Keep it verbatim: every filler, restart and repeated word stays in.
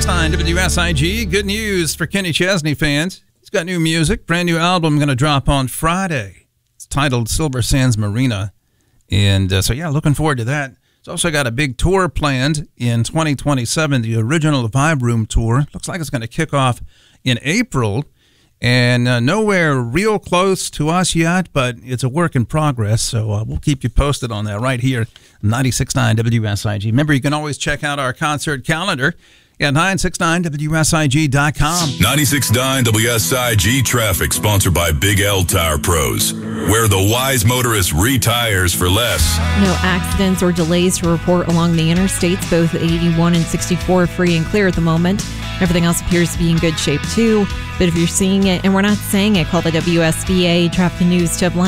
ninety-six point nine W S I G. Good news for Kenny Chesney fans. He's got new music, brand new album going to drop on Friday. It's titled Silver Sands Marina. And uh, so, yeah, looking forward to that. He's also got a big tour planned in twenty twenty-seven, the original Vibe Room Tour. Looks like it's going to kick off in April. And uh, nowhere real close to us yet, but it's a work in progress. So uh, we'll keep you posted on that right here, ninety-six point nine W S I G. Remember, you can always check out our concert calendar at nine six nine W S I G dot com. ninety-six point nine W S I G traffic, sponsored by Big L Tire Pros, where the wise motorist retires for less. No accidents or delays to report along the interstates. Both eighty-one and sixty-four are free and clear at the moment. Everything else appears to be in good shape, too. But if you're seeing it, and we're not saying it, call the W S B A Traffic News tip line.